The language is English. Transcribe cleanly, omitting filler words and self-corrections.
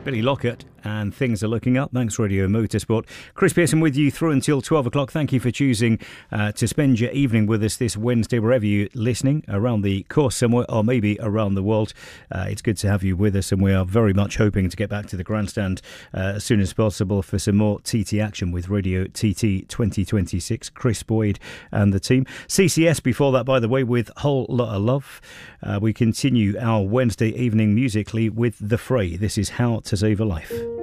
Billy Lockett, and things are looking up. Thanks, Radio Motorsport. Chris Pearson with you through until 12 o'clock. Thank you for choosing to spend your evening with us this Wednesday, wherever you're listening, around the course somewhere or maybe around the world. It's good to have you with us, and we are very much hoping to get back to the grandstand as soon as possible for some more TT action with Radio TT 2026. Chris Boyd and the team. CCS before that, by the way, with Whole Lot of Love. We continue our Wednesday evening musically with The Fray. This is How to Save a Life.